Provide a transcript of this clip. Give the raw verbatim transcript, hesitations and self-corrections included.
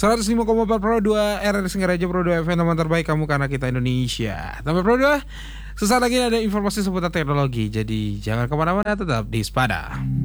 seratus lima koma empat Pro dua R R Singaraja Pro dua F M, teman terbaik kamu karena kita Indonesia. Teman Pro dua, sesaat lagi ada informasi seputar teknologi. Jadi jangan kemana-mana, tetap di Spada.